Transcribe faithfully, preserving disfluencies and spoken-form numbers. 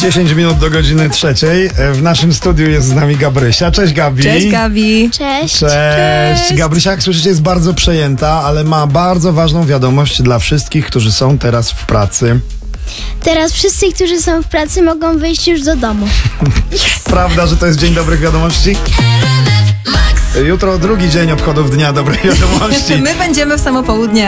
dziesięć minut do godziny trzeciej. W naszym studiu jest z nami Gabrysia. Cześć, Gabi. Cześć, Gabi. Cześć. Cześć. Cześć. Gabrysia, jak słyszycie, jest bardzo przejęta, ale ma bardzo ważną wiadomość dla wszystkich, którzy są teraz w pracy. Teraz wszyscy, którzy są w pracy, mogą wyjść już do domu. Prawda, że to jest Dzień Dobrych Wiadomości? Jutro drugi dzień obchodów Dnia Dobrych Wiadomości. My będziemy w samo południe.